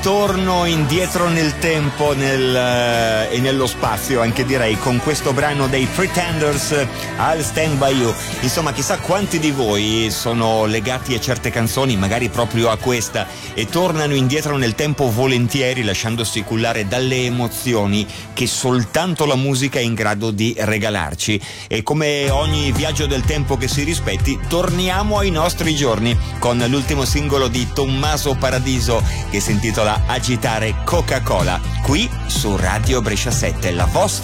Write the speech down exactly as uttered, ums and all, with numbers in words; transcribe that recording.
Torno indietro nel tempo nel, uh, e nello spazio, anche direi, con questo brano dei Pretenders, I'll Stand By You. Insomma, chissà quanti di voi sono legati a certe canzoni, magari proprio a questa, e tornano indietro nel tempo volentieri, lasciandosi cullare dalle emozioni che soltanto la musica è in grado di regalarci. E come ogni viaggio del tempo che si rispetti, torniamo ai nostri giorni con l'ultimo singolo di Tommaso Paradiso, che si intitola Agitare Coca-Cola, qui su Radio Brescia sette, la vostra